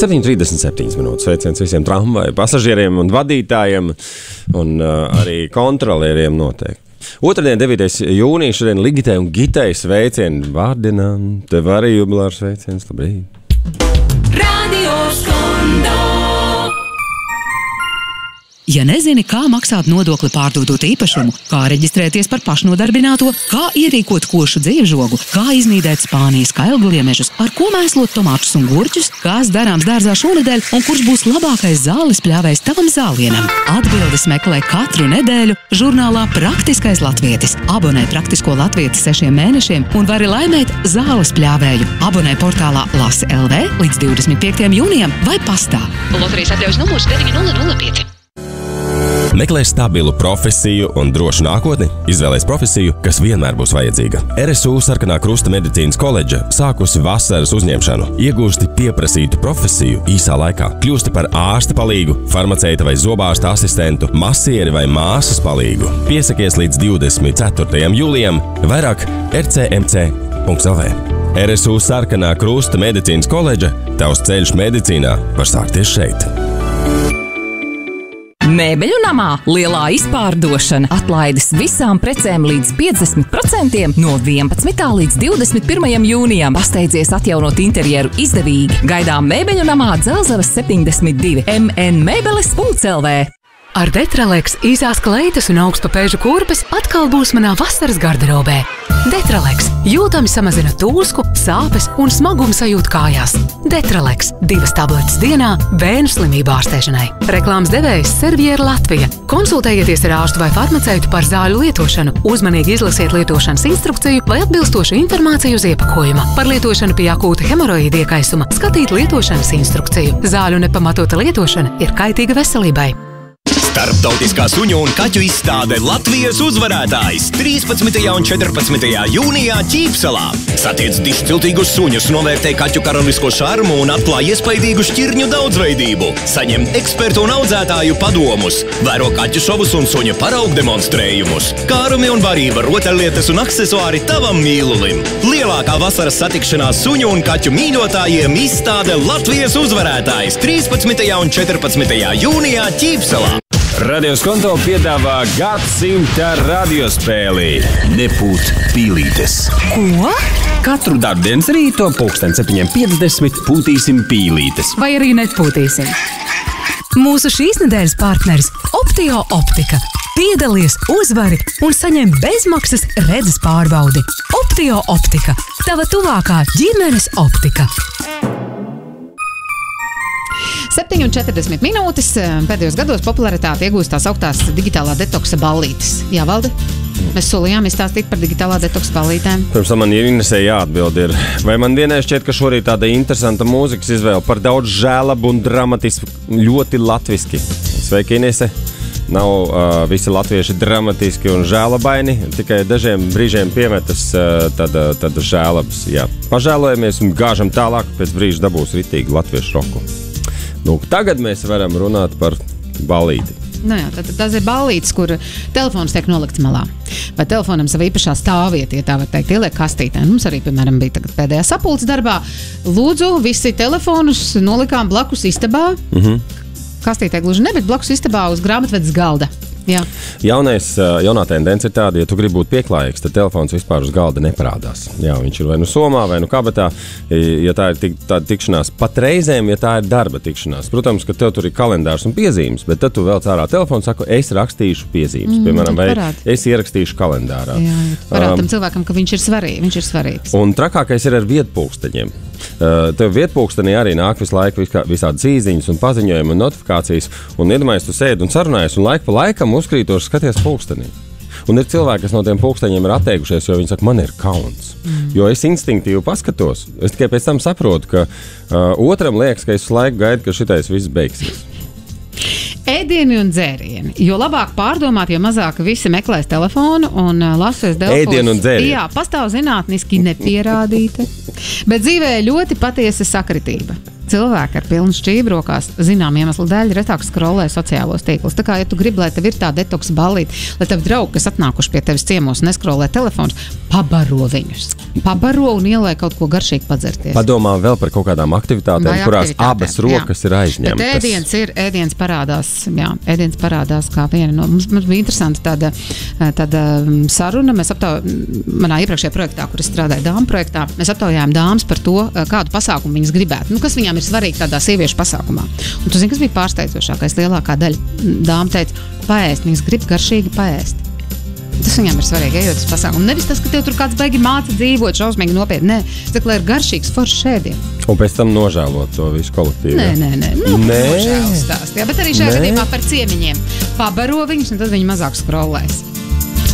7:37 minūtes. Sveiciens visiem tramvaju pasažieriem un vadītājiem un arī kontrolieriem noteikti. Otradien, 9. jūnijas, šodien Ligitei un Gitei sveicieni vārdienām. Tev arī jubilārs sveiciens, labrīt. Radio Skondo. Ja nezini, kā maksāt nodokli pārdodot īpašumu, kā reģistrēties par pašnodarbināto, kā ierīkot košu dzīvžogu, kā iznīdēt Spānijas kailgliemežus, ar ko mēslot tomātus un gurķus, kas darāms dārzā šonedēļ un kurš būs labākais zāles pļāvējs tavam zālienam. Atbildes meklē katru nedēļu žurnālā Praktiskais latvietis. Abonē Praktisko latvieti 6 mēnešiem un vari laimēt zāles pļāvēju. Abonē portālā Lasi LV līdz 25. jūnijam vai pastā. Loterijas atļaujas numurs 9005. Meklē stabilu profesiju un drošu nākotni? Izvēlēs profesiju, kas vienmēr būs vajadzīga. RSU Sarkanā Krusta medicīnas koledža sākusi vasaras uzņemšanu. Iegūsti pieprasītu profesiju īsā laikā. Kļūsti par ārsta palīgu, farmaceita vai zobārsta asistentu, masieri vai māsas palīgu. Piesakies līdz 24. jūlijam. Vairāk rcmc.lv. RSU Sarkanā Krusta medicīnas koledža. Tavs ceļš medicīnā var sākties šeit. Mēbeļu namā lielā izpārdošana, atlaides visām precēm līdz 50% no 11. līdz 21. jūnijam. Pasteidzies atjaunot interjeru izdevīgi. Gaidām Mēbeļu namā Dzelzavas 72 mnmebeles.lv. Ar Detraleks īsās kleitas un augstu pēžu kurpes atkal būs manā vasaras garderobē. Detraleks jūtami samazina tūsku, sāpes un smagumu sajūtu kājās. Detraleks 2 tabletes dienā bērnu slimību ārstēšanai. Reklāmas devējs Serviera Latvija. Konsultējieties ar ārstu vai farmaceitu par zāļu lietošanu. Uzmanīgi izlasiet lietošanas instrukciju vai atbilstošu informāciju uz iepakojuma. Par lietošanu pie akūta hemoroīda iekaisuma skatīt lietošanas instrukciju. Zāļu nepamatota lietošana ir kaitīga veselībai. Starptautiskā suņu un kaķu izstāde Latvijas uzvarētājs 13. un 14. jūnijā Ķīpsalā. Satiec dišciltīgus suņus, novērtē kaķu karalisko šarmu un atklāj iespaidīgu šķirņu daudzveidību. Saņem ekspertu un audzētāju padomus, vēro kaķu šovus un suņu paraugu demonstrējumus. Kārumi un barība, rotaļlietas un aksesuāri tavam mīlulim. Lielākā vasaras satikšanās suņu un kaķu mīļotājiem izstāde Latvijas uzvarētājs 13. un 14. jūnijā Ķīpsalā. Radio Skondo piedāvā gadsimta radiospēli Nepūt pīlītes. Ko? Katru darbdienas rīto 7:50 pūtīsim pīlītes. Vai arī nepūtīsim? Mūsu šīs nedēļas partneris Optio Optika. Piedalies, uzvari un saņem bezmaksas redzes pārbaudi. Optio Optika. Tava tuvākā ģimenes optika. 7:40 minūtes. Pēdējos gados popularitāti iegūst tās augtās digitālā detoksa ballītes. Jā, Valde? Mēs solījām izstāstīt par digitālā detoksa ballītēm. Pirms tam man Inesē jāatbild ir, vai man vienai šķiet, ka šorīt tāda interesanta mūzikas izvēle par daudz žēlabu un dramatisku, ļoti latviski. Sveiki, Inese! Nav visi latvieši dramatiski un žēlabaini, tikai dažiem brīžiem piemetas tāda žēlabas. Jā. Pažēlojamies un gāžam tālāk, pēc brīža dabūs ritīgi latviešu roku. Nu, tagad mēs varam runāt par ballīti. Nu jā, tas ir ballītes, kur telefons tiek nolikts malā. Vai telefonam sava īpašā stāvvieta, ja tā var teikt, ieliek kastītē. Mums arī, piemēram, bija tagad pēdējā sapulces darbā. Lūdzu, visi telefonus nolikām blakus istabā. Kastītē gluži ne, bet blakus istabā uz grāmatvedes galda. Jā. Jaunā tendence ir tāda, ja tu gribi būt pieklājīgs, tad telefons vispār uz galda neparādās. Jā, viņš ir vai nu somā, vai nu kabatā, ja tā ir tāda tikšanās pat reizēm, ja tā ir darba tikšanās. Protams, ka tev tur ir kalendārs un piezīmes, bet tad tu velc ārā telefonu, saku, es rakstīšu piezīmes, piemēram, vai es ierakstīšu kalendārā. Jā, parāda tam cilvēkam, ka viņš ir svarīgs. Un trakākais ir ar vietpulksteņiem. Tev vietpulkstenī arī nāk visu laiku visādi zīziņas un paziņojumi un notifikācijas, un iedomājies, tu sēdi un sarunājies, un laiku pa laikam uzkrītoši skaties pulkstenī. Un ir cilvēki, kas no tiem pulksteņiem ir atteikušies, jo viņi saka, man ir kauns. Jo es instinktīvi paskatos, es tikai pēc tam saprotu, ka otram liekas, ka es laiku gaidu, ka šitais viss beigsies. Ēdieni un dzērieni. Jo labāk pārdomāt, jo mazāk visi meklēs telefonu un lasēs delfos. Ēdieni un dzērieni. Jā, pastāv zinātniski nepierādīta, bet dzīvē ļoti patiesa sakritība. cilvēki ar pilnu šķībrokās, zinām iemeslu dēļ, retāk skrolē sociālos tīklus. Tā kā, ja tu gribi, lai tev ir tā detoks balīte, lai tev draugi, kas atnākuši pie tevis ciemos, neskrolē telefons, pabaro viņus. Pabaro un ielai kaut ko garšīgi padzerties. Padomā vēl par kaut kādām aktivitātēm, kurās abas rokas ir aizņemtas. Bet ēdiens parādās kā viena no. Mums bija interesanti tāda saruna. Mēs manā iepriekšējā projektā, kur es strādāju dāmu projektā, mēs aptaujājām dāmas par to, kādu pasākumu viņas gribētu. Kas viņām ir svarīgi tādā sieviešu pasākumā. Un tu zini, kas bija pārsteidzošākais? Lielākā daļa dāma teica, paēst, viņas grib garšīgi paēst. Tas viņām ir svarīgi, ejot uz pasākumu. Nevis tas, ka tev tur kāds beigi māca dzīvot šausmīgi nopietni. Nē, tas, lai ir garšīgs foršs ēdiens. Un pēc tam nožēlot to visu kolektīvu. Nē. Nožēlas stāst. Jā, bet arī šajā gadījumā par ciemiņiem. Pabaro viņus, un tad viņi mazāk skrolēs.